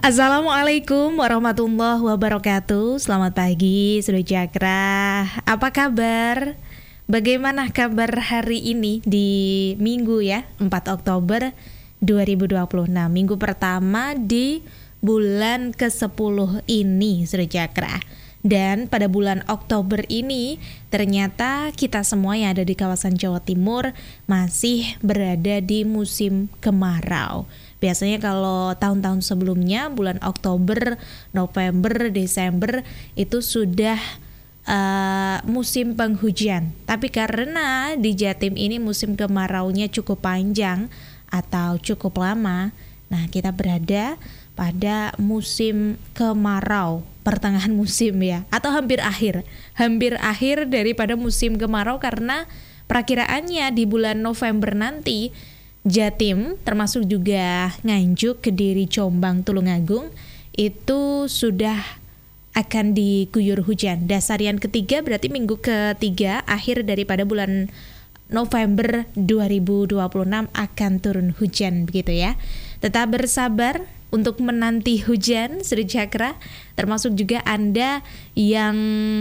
Assalamualaikum warahmatullahi wabarakatuh. Selamat pagi Sudah Cakra. Apa kabar? Bagaimana kabar hari ini di Minggu ya 4 Oktober 2026, Minggu pertama di bulan ke-10 ini Sudah Cakra. Dan pada bulan Oktober ini ternyata kita semua yang ada di kawasan Jawa Timur masih berada di musim kemarau. Biasanya kalau tahun-tahun sebelumnya bulan Oktober, November, Desember itu sudah musim penghujan. Tapi karena di Jatim ini musim kemaraunya cukup panjang atau cukup lama, nah kita berada pada musim kemarau, pertengahan musim ya, atau hampir akhir daripada musim kemarau, karena perakiraannya di bulan November nanti Jatim termasuk juga Nganjuk, Kediri, Jombang, Tulungagung itu sudah akan diguyur hujan. Dasarian ketiga berarti minggu ketiga akhir daripada bulan November 2026 akan turun hujan begitu ya. Tetap bersabar untuk menanti hujan Sudah Cakra, termasuk juga Anda yang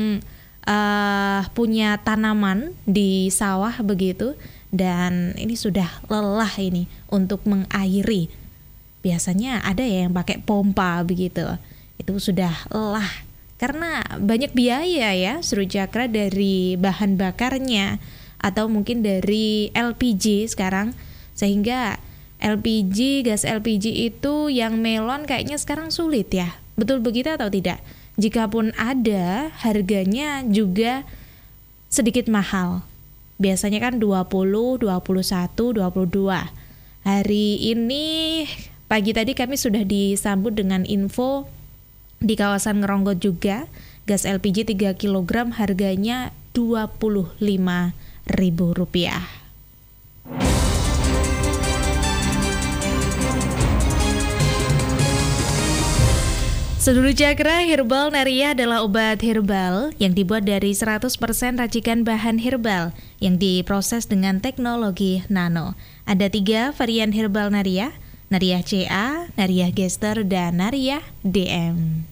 punya tanaman di sawah begitu, dan ini sudah lelah ini untuk mengairi. Biasanya ada ya yang pakai pompa begitu, itu sudah lelah karena banyak biaya ya Sudah Cakra, dari bahan bakarnya atau mungkin dari LPG sekarang, sehingga gas LPG itu yang melon kayaknya sekarang sulit ya. Betul begitu atau tidak? Jikapun ada, harganya juga sedikit mahal. Biasanya kan 20, 21, 22. Hari ini pagi tadi kami sudah disambut dengan info di kawasan Ngeronggot juga, gas LPG 3 kg harganya Rp25.000. Sudah Cakra, Herbal Nariah adalah obat herbal yang dibuat dari 100% racikan bahan herbal yang diproses dengan teknologi nano. Ada 3 varian Herbal Nariah, Nariah CA, Nariah Gester, dan Nariah DM.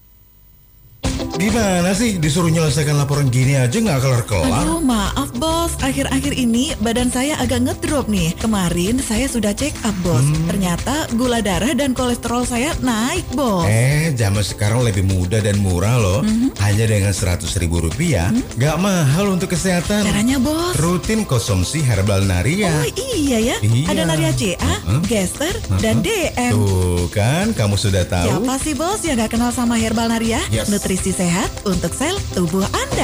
Gimana sih disuruh nyelesaikan laporan gini aja nggak kelar-kelar? Aduh maaf bos, akhir-akhir ini badan saya agak ngedrop nih. Kemarin saya sudah check up bos, ternyata gula darah dan kolesterol saya naik bos. Zaman sekarang lebih mudah dan murah loh. Hanya dengan Rp100.000, nggak mahal untuk kesehatan. Caranya bos? Rutin konsumsi Herbal Nariah. Oh iya ya, Iya. ada Nariah CA, Gester, dan DM. Tuh kan, kamu sudah tahu. Siapa sih bos yang gak kenal sama Herbal Nariah? Yes. Nutrisi sehat untuk sel tubuh Anda.